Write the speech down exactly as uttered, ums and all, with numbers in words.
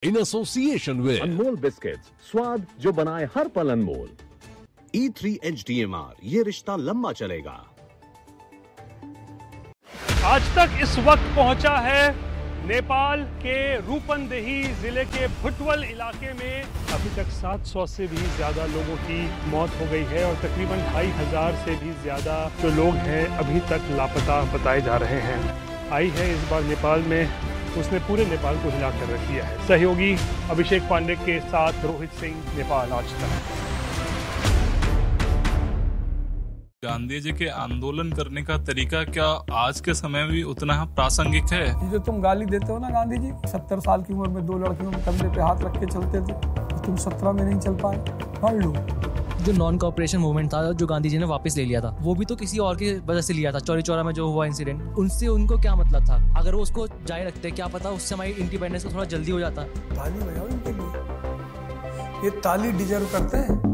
in association with Anmol biscuits, स्वाद जो बनाए हर पल अनमोल। ई three H D M R, ये रिश्ता लंबा चलेगा। आज तक इस वक्त पहुंचा है नेपाल के रूपंदेही जिले के भुटवल इलाके में। अभी तक सात सौ से भी ज्यादा लोगों की मौत हो गई है और तकरीबन ढाई हजार से भी ज्यादा जो लोग हैं अभी तक लापता बताए जा रहे हैं। आई है इस बार नेपाल में, उसने पूरे नेपाल को हिला कर रख दिया है। सहयोगी अभिषेक पांडे के साथ रोहित सिंह, नेपाल आज तक। गांधी जी के आंदोलन करने का तरीका क्या आज के समय में भी उतना प्रासंगिक है? जो तुम गाली देते हो ना गांधी जी, सत्तर साल की उम्र में दो लड़कियों में कंधे पे हाथ रख के चलते थे, तुम सत्रह में नहीं चल पाए, पढ़ लो। जो नॉन कॉपरेशन मूवमेंट था जो गांधी जी ने वापस ले लिया था, वो भी तो किसी और की वजह से लिया था। चौरी चौरा में जो हुआ इंसिडेंट, उनसे उनको क्या मतलब था? अगर वो उसको जारी रखते, क्या पता उससे हमारी इंडिपेंडेंस को थोड़ा जल्दी हो जाता। ताली बजाओ इनके लिए, ये ताली डिजर्व करते हैं।